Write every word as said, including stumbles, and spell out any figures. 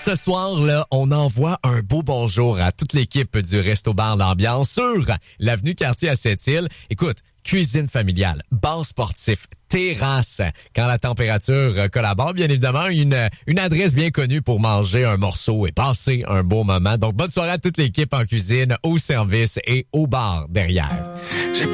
Ce soir, là, on envoie un beau bonjour à toute l'équipe du Resto-Bar L'Ambiance sur l'avenue Cartier à Sept-Îles. Écoute, cuisine familiale, bar sportif, terrasse. Quand la température collabore, bien évidemment, une, une adresse bien connue pour manger un morceau et passer un beau moment. Donc, bonne soirée à toute l'équipe en cuisine, au service et au bar derrière. J'ai